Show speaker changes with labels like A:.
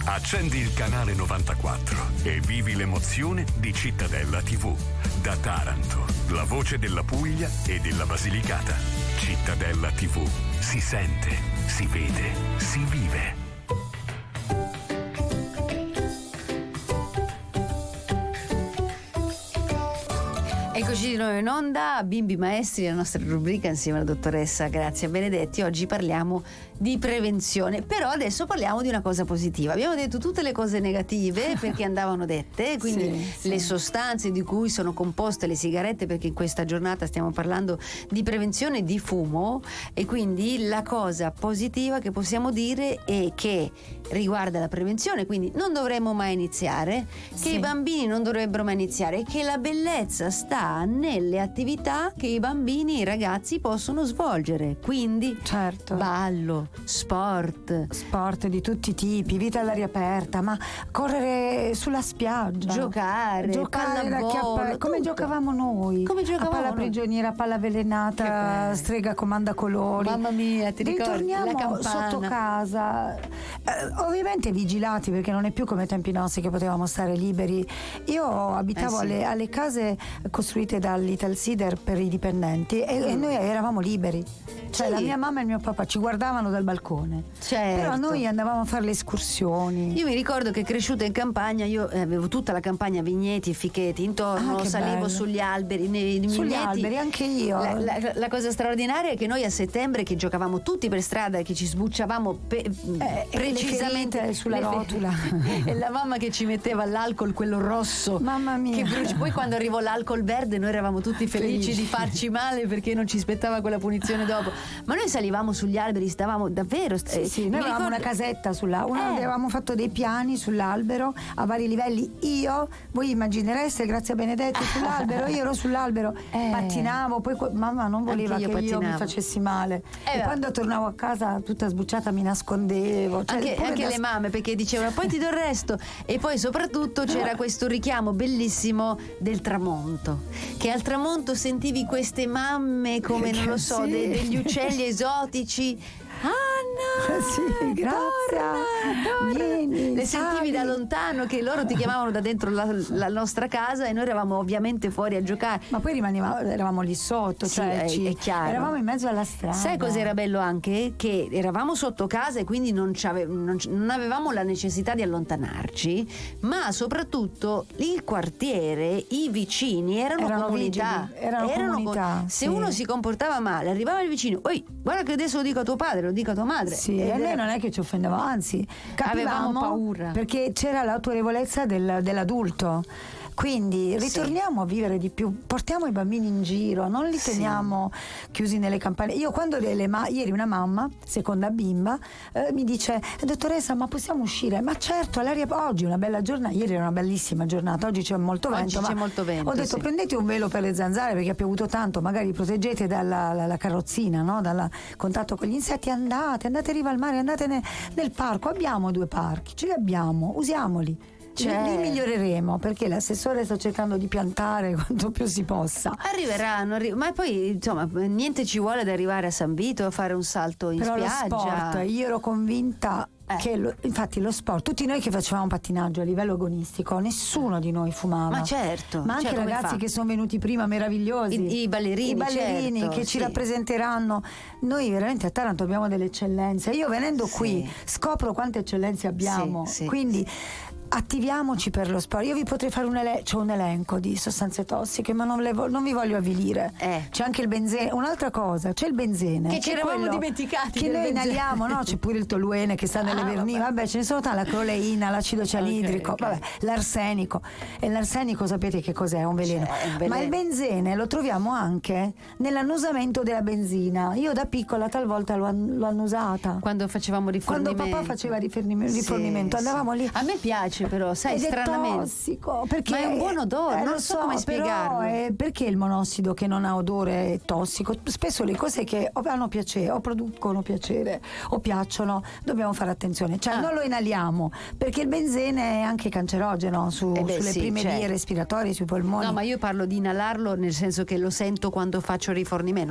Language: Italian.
A: Accendi il canale 94 e vivi l'emozione di Cittadella TV. Da Taranto, la voce della Puglia e della Basilicata. Cittadella TV. Si sente, si vede, si vive.
B: Eccoci di nuovo in onda, Bimbi Maestri, la nostra rubrica insieme alla dottoressa Grazia Benedetti. Oggi parliamo di prevenzione, però adesso parliamo di una cosa positiva. Abbiamo detto tutte le cose negative perché andavano dette, quindi sì. Le sostanze di cui sono composte le sigarette, perché in questa giornata stiamo parlando di prevenzione di fumo, e quindi la cosa positiva che possiamo dire è che riguarda la prevenzione, quindi non dovremmo mai iniziare, che i bambini non dovrebbero mai iniziare, e che la bellezza sta nelle attività che i bambini e i ragazzi possono svolgere, quindi ballo, sport
C: di tutti i tipi, vita all'aria aperta, ma correre sulla spiaggia,
B: giocare pallavolo,
C: come giocavamo noi, a palla prigioniera, palla avvelenata, strega comanda colori.
B: Mamma mia, ti ricordi la campana
C: sotto casa, ovviamente vigilati, perché non è più come ai tempi nostri che potevamo stare liberi. Io abitavo alle case costruite dall'Italsider per i dipendenti e noi eravamo liberi, cioè la mia mamma e il mio papà ci guardavano dal balcone, però noi andavamo a fare le escursioni.
B: Io mi ricordo che cresciuta in campagna, io avevo tutta la campagna, vigneti e ficheti intorno, salivo bello. Sugli alberi, sugli alberi
C: anche io.
B: La cosa straordinaria è che noi a settembre, che giocavamo tutti per strada, che ci sbucciavamo precisamente
C: sulla rotula
B: e la mamma che ci metteva l'alcol, quello rosso,
C: mamma mia,
B: poi quando arrivò l'alcol verde noi eravamo tutti felici di farci male perché non ci aspettava quella punizione dopo. Ma noi salivamo sugli alberi, stavamo davvero
C: noi avevamo una casetta avevamo fatto dei piani sull'albero a vari livelli. Voi immaginereste Grazia Benedetti sull'albero, io ero sull'albero, pattinavo, poi mamma non voleva che io mi facessi male, e quando tornavo a casa tutta sbucciata mi nascondevo,
B: anche le mamme, perché dicevano poi ti do il resto. E poi soprattutto c'era questo richiamo bellissimo del tramonto, che al tramonto sentivi queste mamme come degli uccelli esotici. Anna,
C: sì, grazie. Vieni,
B: le sentivi da lontano che loro ti chiamavano da dentro la nostra casa, e noi eravamo ovviamente fuori a giocare.
C: Ma poi eravamo lì sotto,
B: è chiaro.
C: Eravamo in mezzo alla strada.
B: Sai cos'era bello anche? Che eravamo sotto casa e quindi non avevamo la necessità di allontanarci, ma soprattutto il quartiere, i vicini erano comunità.
C: Erano comunità.
B: Se uno si comportava male, arrivava il vicino, guarda che adesso lo dico a tuo padre, lo dico a tua madre.
C: Sì, e noi non è che ci offendevamo, anzi
B: avevamo paura,
C: perché c'era l'autorevolezza dell'adulto. Quindi ritorniamo a vivere di più, portiamo i bambini in giro, non li teniamo chiusi nelle campane. Io quando ieri una mamma, seconda bimba, mi dice: dottoressa, ma possiamo uscire? Ma certo, all'aria, oggi è una bella giornata, ieri era una bellissima giornata, oggi c'è molto vento. Ho detto prendete un velo per le zanzare perché ha piovuto tanto, magari proteggete dalla carrozzina, no? Dal contatto con gli insetti, andate in riva al mare, andate nel parco, abbiamo 2 parchi, ce li abbiamo, usiamoli. Li miglioreremo, perché l'assessore sta cercando di piantare quanto più si possa.
B: Arriveranno, ma poi insomma niente ci vuole ad arrivare a San Vito a fare un salto in spiaggia.
C: Lo sport, io ero convinta che infatti lo sport, tutti noi che facevamo pattinaggio a livello agonistico, nessuno di noi fumava.
B: Ma certo,
C: ma anche ragazzi che sono venuti prima meravigliosi,
B: i ballerini
C: certo, che ci rappresenteranno. Noi veramente a Taranto abbiamo delle eccellenze. Io venendo qui scopro quante eccellenze abbiamo, quindi attiviamoci per lo sport. Io vi potrei fare c'ho un elenco di sostanze tossiche, ma non vi voglio avvilire. C'è anche il benzene, un'altra cosa, c'è il benzene
B: che ci eravamo dimenticati,
C: che noi inaliamo, no? C'è pure il toluene che sta nelle vernici, vabbè, ce ne sono tanti, la croleina, l'acido cianidrico, vabbè, l'arsenico. E l'arsenico sapete che cos'è? È un veleno. Ma il benzene lo troviamo anche nell'annusamento della benzina. Io da piccola talvolta l'ho annusata
B: quando facevamo rifornimento,
C: quando papà faceva rifornimento, andavamo lì.
B: A me piace, però sai, stranamente
C: è tossico, perché
B: ma è un buon odore, non so come spiegarlo.
C: Però perché il monossido che non ha odore è tossico? Spesso le cose che o hanno piacere o producono piacere o piacciono, dobbiamo fare attenzione, cioè non lo inaliamo, perché il benzene è anche cancerogeno sulle prime vie respiratorie, sui polmoni.
B: No, ma io parlo di inalarlo nel senso che lo sento quando faccio rifornimento.